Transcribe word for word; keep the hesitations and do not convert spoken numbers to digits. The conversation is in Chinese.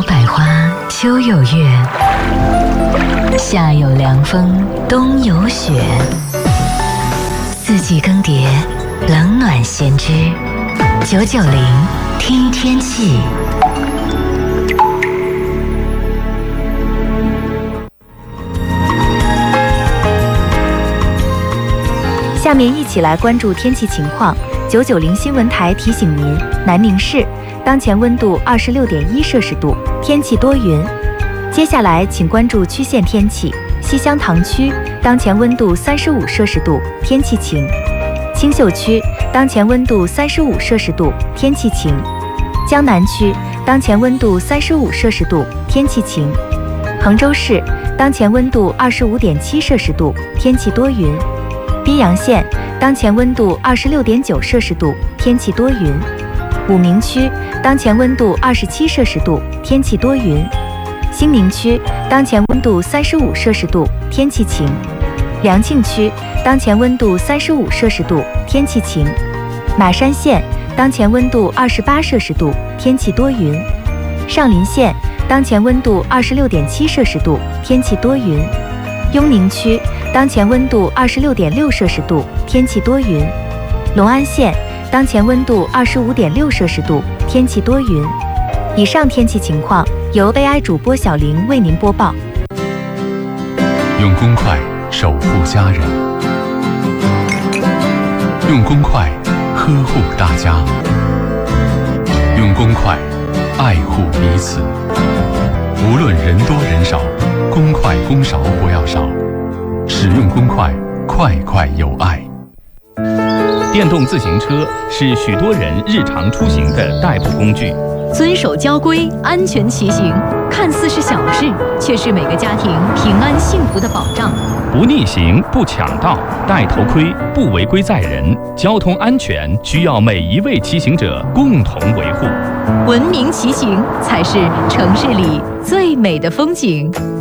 百花，秋有月，夏有凉风，冬有雪。四季更迭，冷暖先知。九九零听天气。 下面一起来关注天气情况。九九零新闻台提醒您，南宁市当前温度二十六点一摄氏度，天气多云。接下来请关注区县天气。西乡塘区当前温度三十五摄氏度，天气晴。青秀区当前温度三十五摄氏度，天气晴。江南区当前温度三十五摄氏度，天气晴。衡州市当前温度二十五点七摄氏度，天气多云。宾阳县当前温度二十六点九摄氏度，天气多云。武鸣区当前温度二十七摄氏度，天气多云。兴宁区当前温度三十五摄氏度，天气晴。良庆区当前温度三十五摄氏度，天气晴。马山县当前温度二十八摄氏度，天气多云。上林县当前温度二十六点七摄氏度，天气多云。雍宁区当前温度二十六点六摄氏度，天气多云。隆安县当前温度二十五点六摄氏度，天气多云。以上天气情况由 A I 主播小玲为您播报。 用公筷守护家人，用公筷呵护大家，用公筷爱护彼此。无论人多人少，公筷公勺不要少，使用公筷，筷筷有爱。 电动自行车是许多人日常出行的代步工具。 遵守交规，安全骑行，看似是小事，却是每个家庭平安幸福的保障。 不逆行，不抢道，戴头盔，不违规载人，交通安全需要每一位骑行者共同维护。 文明骑行才是城市里最美的风景。